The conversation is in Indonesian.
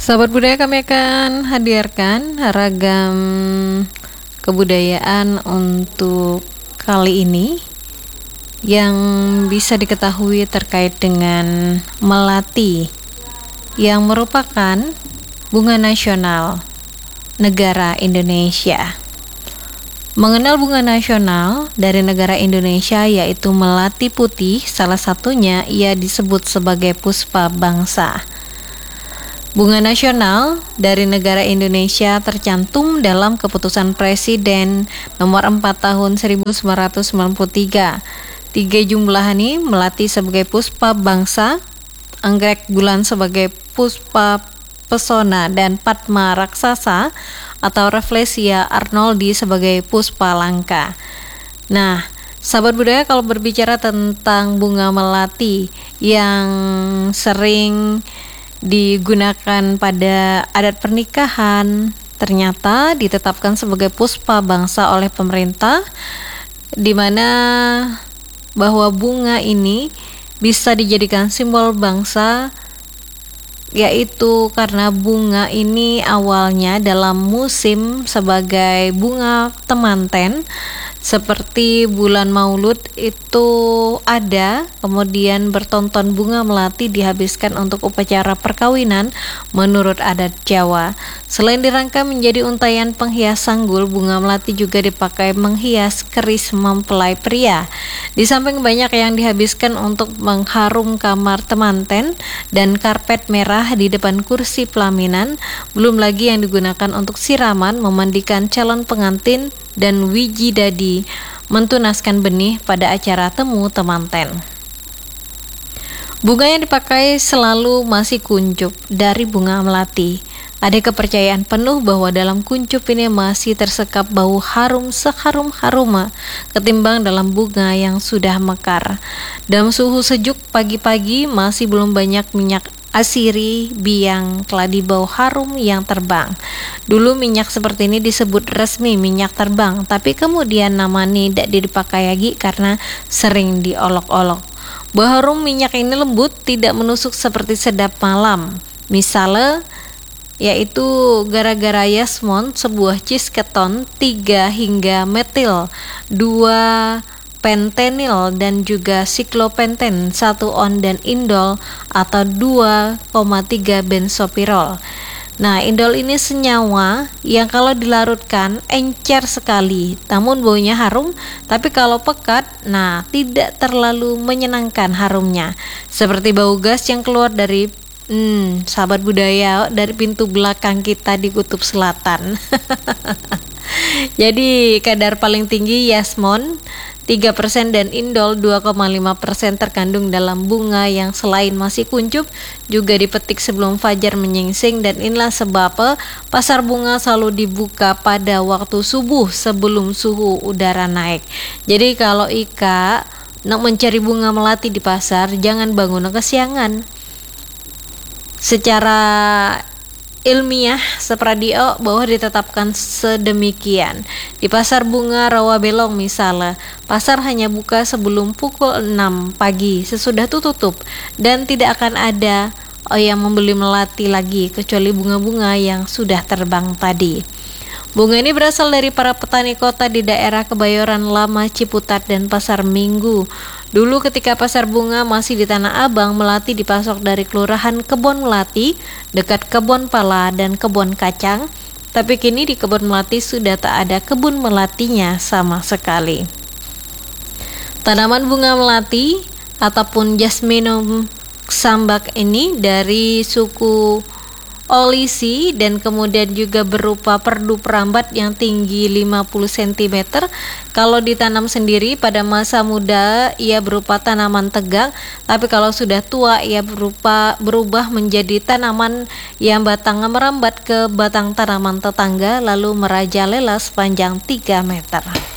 Sahabat budaya, kami akan hadirkan ragam kebudayaan untuk kali ini yang bisa diketahui terkait dengan melati yang merupakan bunga nasional negara Indonesia. Mengenal bunga nasional dari negara Indonesia yaitu melati putih, salah satunya ia disebut sebagai puspa bangsa. Bunga nasional dari negara Indonesia tercantum dalam Keputusan Presiden nomor 4 tahun 1993. Tiga jumlah ini melati sebagai puspa bangsa, anggrek bulan sebagai puspa pesona, dan padma raksasa atau Rafflesia arnoldi sebagai puspa langka. Nah, sahabat budaya, kalau berbicara tentang bunga melati yang sering digunakan pada adat pernikahan, ternyata ditetapkan sebagai puspa bangsa oleh pemerintah, di mana bahwa bunga ini bisa dijadikan simbol bangsa, yaitu karena bunga ini awalnya dalam musim sebagai bunga temanten, seperti bulan Maulud itu ada, kemudian bertonton bunga melati dihabiskan untuk upacara perkawinan menurut adat Jawa. Selain dirangkai menjadi untayan penghias sanggul, bunga melati juga dipakai menghias keris mempelai pria. Di samping banyak yang dihabiskan untuk mengharum kamar temanten dan karpet merah di depan kursi pelaminan, belum lagi yang digunakan untuk siraman, memandikan calon pengantin, dan wiji dadi mentunaskan benih pada acara temu temanten. Bunga yang dipakai selalu masih kuncup dari bunga melati. Ada kepercayaan penuh bahwa dalam kuncup ini masih tersekap bau harum seharum-haruma ketimbang dalam bunga yang sudah mekar. Dalam suhu sejuk pagi-pagi masih belum banyak minyak asiri, biang, keladi bau harum yang terbang. Dulu minyak seperti ini disebut resmi minyak terbang, tapi kemudian nama ini tidak dipakai lagi karena sering diolok-olok. Bau harum minyak ini lembut, tidak menusuk seperti sedap malam. Misalnya yaitu gara-gara yasmon, sebuah cisketon 3 hingga metil 2 pentenil, dan juga siklopenten 1 on dan indol atau 2,3 bensopirol. Nah, indol ini senyawa yang kalau dilarutkan encer sekali, namun baunya harum, tapi kalau pekat, nah tidak terlalu menyenangkan harumnya, seperti bau gas yang keluar dari sahabat budaya dari pintu belakang kita di kutub selatan. Jadi kadar paling tinggi yasmon 3% dan indol 2,5% terkandung dalam bunga yang selain masih kuncup juga dipetik sebelum fajar menyingsing, dan inilah sebab pasar bunga selalu dibuka pada waktu subuh sebelum suhu udara naik. Jadi kalau Ika nak mencari bunga melati di pasar, jangan bangun kesiangan. Secara ilmiah sepradio bahwa ditetapkan sedemikian. Di pasar bunga Rawabelong misalnya, pasar hanya buka sebelum pukul 6 pagi, sesudah itu tutup, dan tidak akan ada yang membeli melati lagi kecuali bunga-bunga yang sudah terbang tadi. Bunga ini berasal dari para petani kota di daerah Kebayoran Lama, Ciputat, dan Pasar Minggu. Dulu ketika pasar bunga masih di Tanah Abang, melati dipasok dari Kelurahan Kebon Melati, dekat Kebon Pala dan Kebon Kacang. Tapi kini di Kebon Melati sudah tak ada kebun melatinya sama sekali. Tanaman bunga melati ataupun Jasminum xambak ini dari suku Olisi, dan kemudian juga berupa perdu perambat yang tinggi 50 cm. Kalau ditanam sendiri pada masa muda ia berupa tanaman tegak, tapi kalau sudah tua ia berubah menjadi tanaman yang batangnya merambat ke batang tanaman tetangga lalu merajalela sepanjang 3 meter.